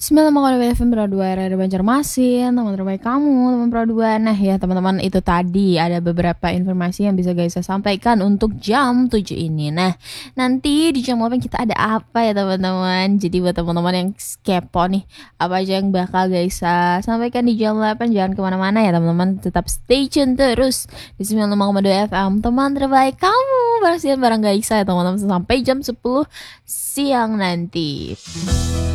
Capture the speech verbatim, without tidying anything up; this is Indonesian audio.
sembilan koma dua F M Pradua R R Banjarmasin, teman terbaik kamu, teman Pradua. Nah ya teman-teman, itu tadi ada beberapa informasi yang bisa guys saya sampaikan untuk jam tujuh ini. Nah nanti di jam delapan kita ada apa ya teman-teman. Jadi buat teman-teman yang kepo nih, apa aja yang bakal guys saya sampaikan di jam delapan, jangan kemana-mana ya teman-teman. Tetap stay tune terus di sembilan koma dua F M, teman terbaik kamu. Bareng bareng guys saya teman-teman sampai jam sepuluh siang nanti.